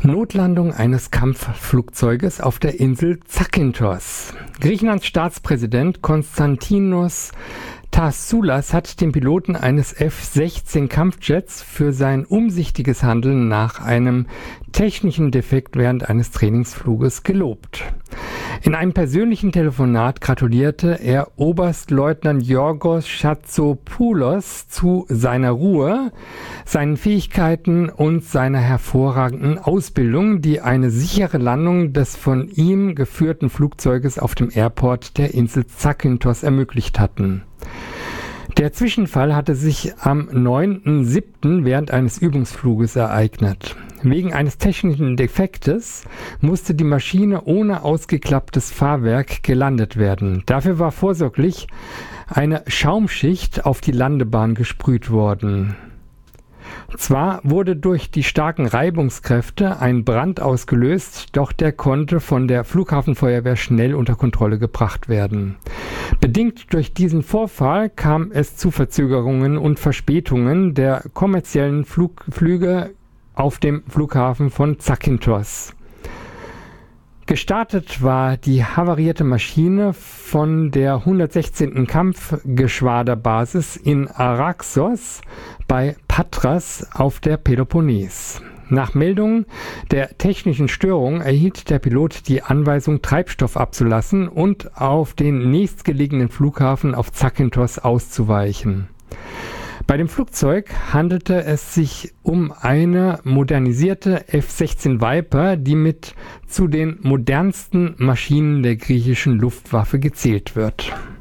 Notlandung eines Kampfflugzeuges auf der Insel Zakynthos. Griechenlands Staatspräsident Konstantinos Tassoulas hat den Piloten eines F-16 Kampfjets für sein umsichtiges Handeln nach einem technischen Defekt während eines Trainingsfluges gelobt. In einem persönlichen Telefonat gratulierte er Oberstleutnant Yorgos Chatzopoulos zu seiner Ruhe, seinen Fähigkeiten und seiner hervorragenden Ausbildung, die eine sichere Landung des von ihm geführten Flugzeuges auf dem Airport der Insel Zakynthos ermöglicht hatten. Der Zwischenfall hatte sich am 9.7. während eines Übungsfluges ereignet. Wegen eines technischen Defektes musste die Maschine ohne ausgeklapptes Fahrwerk gelandet werden. Dafür war vorsorglich eine Schaumschicht auf die Landebahn gesprüht worden. Zwar wurde durch die starken Reibungskräfte ein Brand ausgelöst, doch der konnte von der Flughafenfeuerwehr schnell unter Kontrolle gebracht werden. Bedingt durch diesen Vorfall kam es zu Verzögerungen und Verspätungen der kommerziellen Flüge auf dem Flughafen von Zakynthos. Gestartet war die havarierte Maschine von der 116. Kampfgeschwaderbasis in Araxos bei Patras auf der Peloponnes. Nach Meldung der technischen Störung erhielt der Pilot die Anweisung, Treibstoff abzulassen und auf den nächstgelegenen Flughafen auf Zakynthos auszuweichen. Bei dem Flugzeug handelte es sich um eine modernisierte F-16 Viper, die mit zu den modernsten Maschinen der griechischen Luftwaffe gezählt wird.